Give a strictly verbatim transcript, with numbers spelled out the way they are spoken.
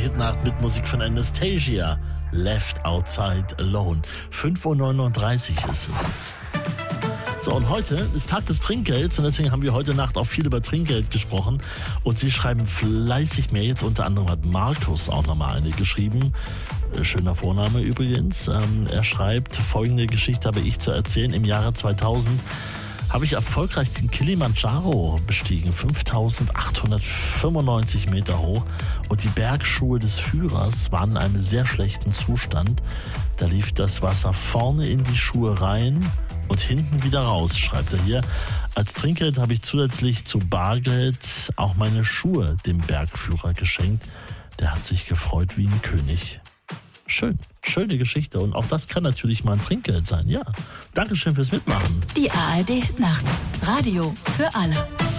Hit-Nacht mit Musik von Anastasia. Left Outside Alone. fünf Uhr neununddreißig ist es. So, und heute ist Tag des Trinkgelds und deswegen haben wir heute Nacht auch viel über Trinkgeld gesprochen. Und Sie schreiben fleißig mehr. Jetzt unter anderem hat Markus auch nochmal eine geschrieben. Schöner Vorname übrigens. Ähm, er schreibt, folgende Geschichte habe ich zu erzählen. Im Jahre zweitausend habe ich erfolgreich den Kilimanjaro bestiegen, fünftausendachthundertfünfundneunzig Meter hoch, und die Bergschuhe des Führers waren in einem sehr schlechten Zustand. Da lief das Wasser vorne in die Schuhe rein und hinten wieder raus, schreibt er hier. Als Trinkgeld habe ich zusätzlich zu Bargeld auch meine Schuhe dem Bergführer geschenkt. Der hat sich gefreut wie ein König. Schön, schöne Geschichte, und auch das kann natürlich mal ein Trinkgeld sein, ja. Dankeschön fürs Mitmachen. Die A R D Nacht. Radio für alle.